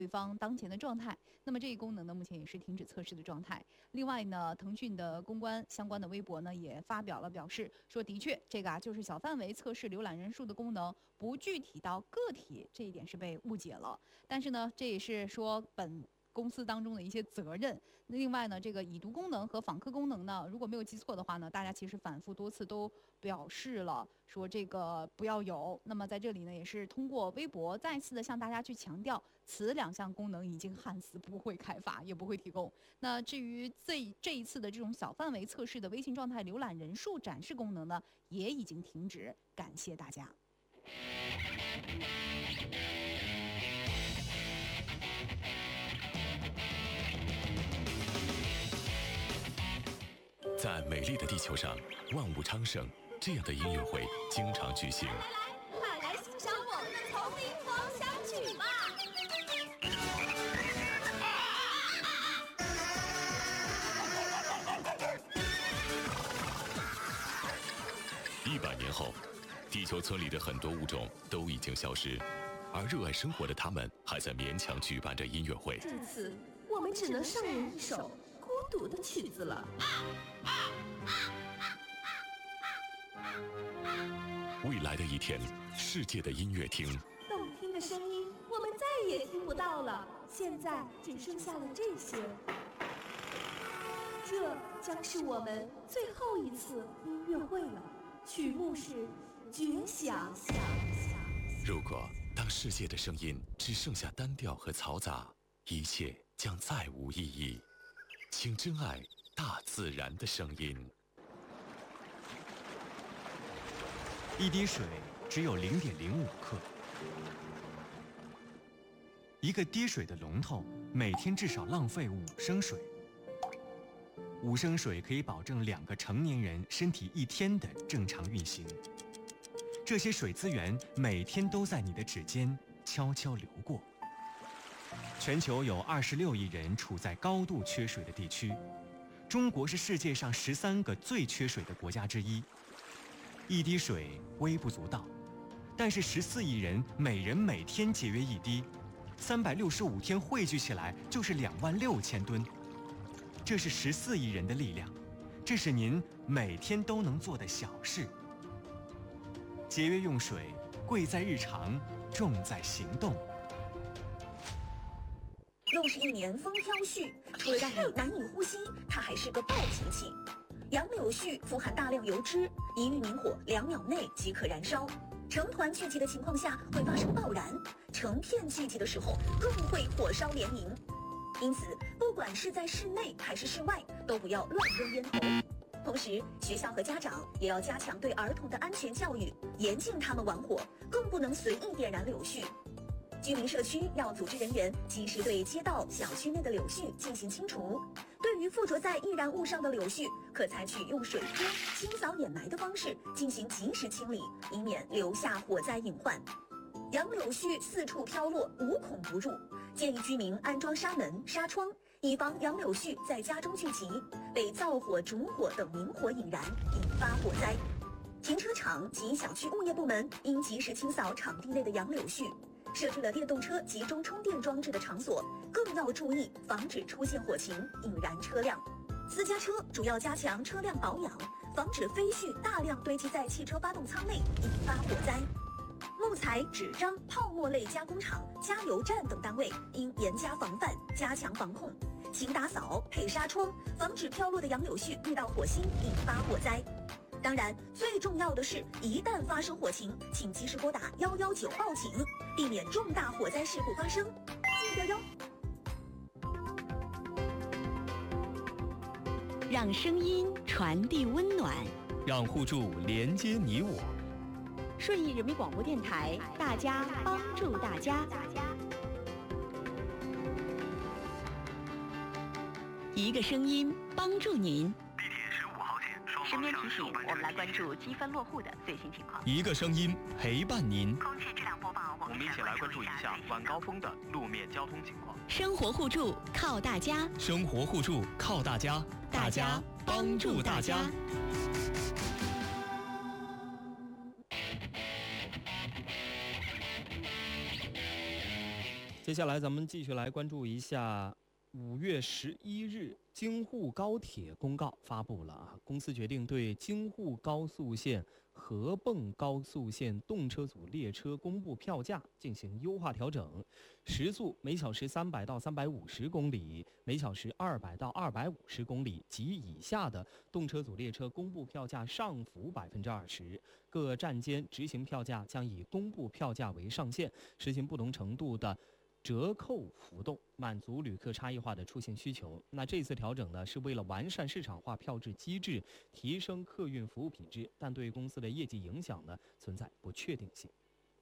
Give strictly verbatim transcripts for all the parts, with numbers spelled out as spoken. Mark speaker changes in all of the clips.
Speaker 1: 对方当前的状态。那么这一功能呢，目前也是停止测试的状态。另外呢，腾讯的公关相关的微博呢也发表了表示，说的确这个啊就是小范围测试浏览人数的功能，不具体到个体，这一点是被误解了。但是呢，这也是说本公司当中的一些责任。另外呢，这个已读功能和访客功能呢，如果没有记错的话呢，大家其实反复多次都表示了说这个不要有。那么在这里呢，也是通过微博再次的向大家去强调，此两项功能已经焊死，不会开发，也不会提供。那至于这这一次的这种小范围测试的微信状态浏览人数展示功能呢，也已经停止。感谢大家。
Speaker 2: 在美丽的地球上，万物昌盛，这样的音乐会经常举行。
Speaker 3: 来来，快来欣赏我们的《丛林狂想曲》吧！
Speaker 2: 一百年后，地球村里的很多物种都已经消失，而热爱生活的他们还在勉强举办着音乐会。
Speaker 4: 这次我们只能上演一首孤独的曲子了。
Speaker 2: 未来的一天，世界的音乐厅，
Speaker 4: 动听的声音我们再也听不到了，现在只剩下了这些。这将是我们最后一次音乐会了，曲目是《绝响》。
Speaker 2: 如果当世界的声音只剩下单调和嘈杂，一切将再无意义。请珍爱大自然的声音。
Speaker 5: 一滴水只有零点零五克，一个滴水的龙头每天至少浪费五升水，五升水可以保证两个成年人身体一天的正常运行。这些水资源每天都在你的指尖悄悄流过。全球有二十六亿人处在高度缺水的地区，中国是世界上十三个最缺水的国家之一。一滴水微不足道，但是十四亿人每人每天节约一滴，三百六十五天汇聚起来就是两万六千吨。这是十四亿人的力量，这是您每天都能做的小事。节约用水，贵在日常，重在行动。
Speaker 6: 又是一年风飘絮，除了让你难以呼吸，它还是个暴脾气。杨柳絮富含大量油脂，一遇明火，两秒内即可燃烧。成团聚集的情况下会发生爆燃，成片聚集的时候更会火烧连营。因此，不管是在室内还是室外，都不要乱扔烟头。同时，学校和家长也要加强对儿童的安全教育，严禁他们玩火，更不能随意点燃柳絮。居民社区要组织人员及时对街道、小区内的柳絮进行清除。对于附着在易燃物上的柳絮，可采取用水泼、清扫掩埋的方式进行及时清理，以免留下火灾隐患。杨柳絮四处飘落，无孔不入，建议居民安装纱门、纱窗，以防杨柳絮在家中聚集，被灶火、烛火等明火引燃，引发火灾。停车场及小区物业部门应及时清扫场地内的杨柳絮。设置了电动车集中充电装置的场所，更要注意防止出现火情引燃车辆。私家车主要加强车辆保养，防止废絮大量堆积在汽车发动舱内引发火灾。木材、纸张、泡沫类加工厂、加油站等单位应严加防范，加强防控，勤打扫、配纱窗，防止飘落的杨柳絮遇到火星引发火灾。当然，最重要的是，一旦发生火情，请及时拨打一一九报警，避免重大火灾事故发生。记得哟。
Speaker 7: 让声音传递温暖，
Speaker 8: 让互助连接你我。
Speaker 7: 顺义人民广播电台，大家帮助大家。一个声音帮助您。
Speaker 9: 身边提醒，我们来关注积分落户的最新情况。
Speaker 8: 一个声音陪伴您。
Speaker 9: 空气质量播报，我们一起来关注一下晚高峰的路面交通情况。
Speaker 7: 生活互助靠大家，
Speaker 8: 生活互助靠大家，
Speaker 7: 大家帮助大家。
Speaker 10: 接下来咱们继续来关注一下五月十一日京沪高铁公告发布了啊，公司决定对京沪高速线、合泵高速线动车组列车公布票价进行优化调整，时速每小时三百到三百五十公里，每小时二百到二百五十公里及以下的动车组列车公布票价上浮百分之二十，各站间执行票价将以公布票价为上限，实行不同程度的折扣浮动，满足旅客差异化的出行需求。那这次调整呢，是为了完善市场化票制机制，提升客运服务品质，但对公司的业绩影响呢，存在不确定性。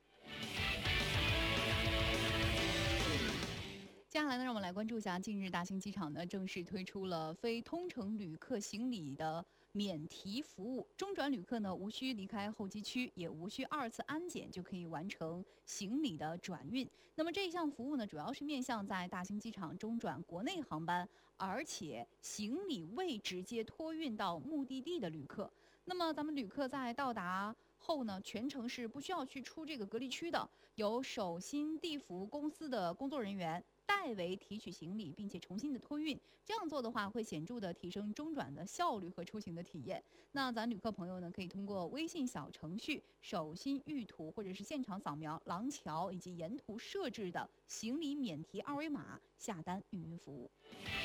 Speaker 1: 接下来呢，让我们来关注一下，近日大兴机场呢正式推出了非通乘旅客行李的免提服务，中转旅客呢无需离开候机区，也无需二次安检就可以完成行李的转运。那么这一项服务呢，主要是面向在大兴机场中转国内航班，而且行李未直接托运到目的地的旅客。那么咱们旅客在到达后呢，全程是不需要去出这个隔离区的，由手心地服公司的工作人员代为提取行李，并且重新的托运。这样做的话，会显著的提升中转的效率和出行的体验。那咱旅客朋友呢，可以通过微信小程序手心预图，或者是现场扫描廊桥以及沿途设置的行李免提二维码下单预约服务。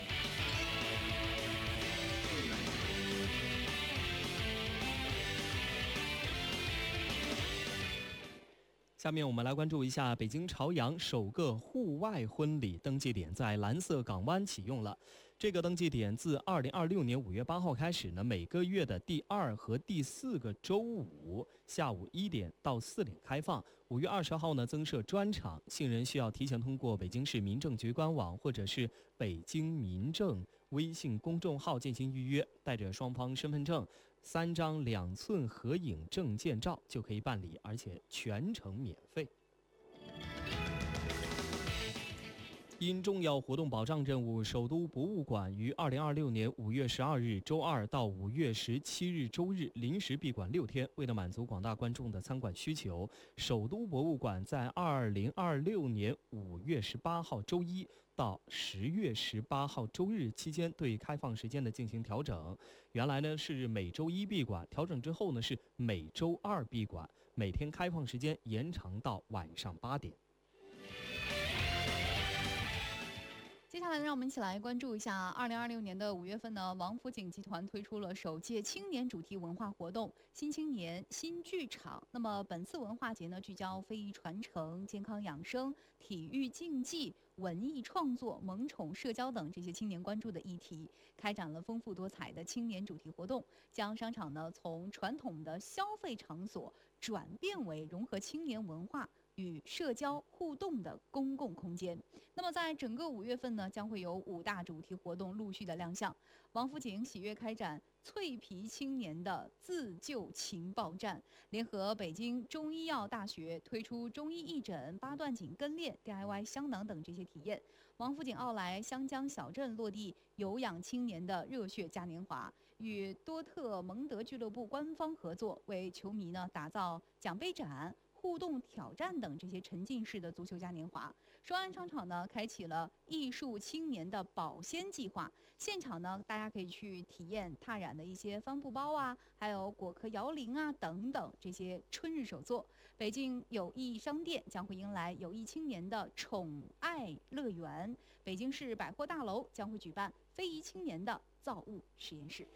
Speaker 10: 下面我们来关注一下北京朝阳首个户外婚礼登记点在蓝色港湾启用了。这个登记点自二零二六年五月八号开始呢，每个月的第二和第四个周五下午一点到四点开放。五月二十号呢，增设专场，新人需要提前通过北京市民政局官网或者是北京民政微信公众号进行预约，带着双方身份证、三张两寸合影证件照就可以办理，而且全程免费。因重要活动保障任务，首都博物馆于二零二六年五月十二日周二到五月十七日周日临时闭馆六天。为了满足广大观众的参观需求，首都博物馆在二零二六年五月十八号周一到十月十八号周日期间对开放时间的进行调整。原来呢是每周一闭馆，调整之后呢是每周二闭馆，每天开放时间延长到晚上八点。
Speaker 1: 接下来让我们一起来关注一下，二零二六年的五月份呢，王府井集团推出了首届青年主题文化活动“新青年新剧场”。那么本次文化节呢，聚焦非遗传承、健康养生、体育竞技、文艺创作、萌宠社交等这些青年关注的议题，开展了丰富多彩的青年主题活动，将商场呢从传统的消费场所转变为融合青年文化与社交互动的公共空间。那么在整个五月份呢，将会有五大主题活动陆续的亮相。王府井喜悦开展脆皮青年的自救情报站，联合北京中医药大学推出中医义诊、八段锦跟练、D I Y 香囊等这些体验。王府井奥莱湘江小镇落地有氧青年的热血嘉年华，与多特蒙德俱乐部官方合作，为球迷呢打造奖杯展、互动挑战等这些沉浸式的足球嘉年华。双安商场呢开启了艺术青年的保鲜计划，现场呢大家可以去体验踏染的一些帆布包啊，还有果壳摇铃啊等等这些春日手作。北京友谊商店将会迎来友谊青年的宠爱乐园，北京市百货大楼将会举办非遗青年的造物实验室。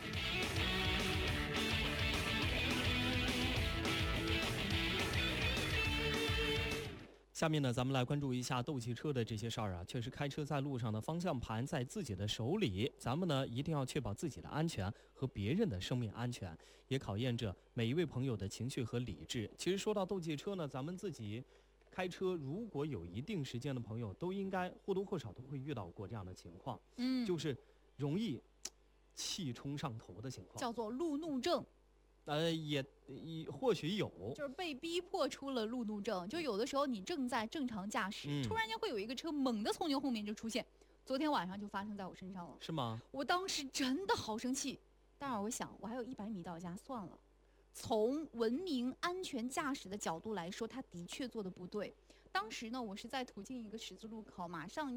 Speaker 10: 下面呢，咱们来关注一下斗气车的这些事儿啊。确实，开车在路上的方向盘在自己的手里，咱们呢一定要确保自己的安全和别人的生命安全，也考验着每一位朋友的情绪和理智。其实说到斗气车呢，咱们自己开车如果有一定时间的朋友，都应该或多或少都会遇到过这样的情况，
Speaker 1: 嗯，
Speaker 10: 就是容易气冲上头的情况，
Speaker 1: 叫做路怒症。
Speaker 10: 呃，也也或许有，
Speaker 1: 就是被逼迫出了路怒症。就有的时候你正在正常驾驶，
Speaker 10: 嗯、
Speaker 1: 突然间会有一个车猛地从你后面就出现。昨天晚上就发生在我身上了。
Speaker 10: 是吗？
Speaker 1: 我当时真的好生气，但是我想我还有一百米到家，算了。从文明安全驾驶的角度来说，他的确做的不对。 当时呢，我是在途经一个十字路口，马上